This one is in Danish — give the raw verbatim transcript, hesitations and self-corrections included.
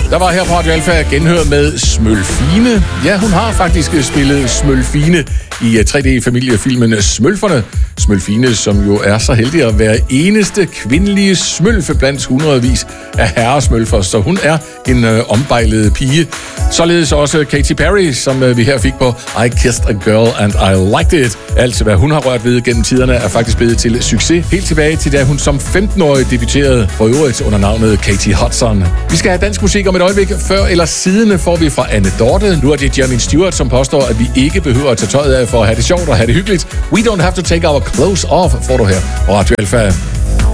Der var her på Radio Alfa genhør med Smølfine. Ja, hun har faktisk spillet Smølfine i tre D-familiefilmen Smølferne. Smølfine, som jo er så heldig at være eneste kvindelige smølfe blandt hundredvis af herresmølfer, så hun er en øh, ombejlet pige. Således også Katy Perry, som øh, vi her fik på I Kissed a Girl and I Liked It. Alt hvad hun har rørt ved gennem tiderne er faktisk blevet til succes. Helt tilbage til da hun som femten-årig debuterede for øvrigt under navnet Katie Hudson. Vi skal have dansk musik om et øjeblik. Før eller siden får vi fra Anne Dorte. Nu er det Jermaine Stewart, som påstår, at vi ikke behøver at tage tøjet af for at have det sjovt og have det hyggeligt. We don't have to take our clothes off, får du her på Radio Alfa.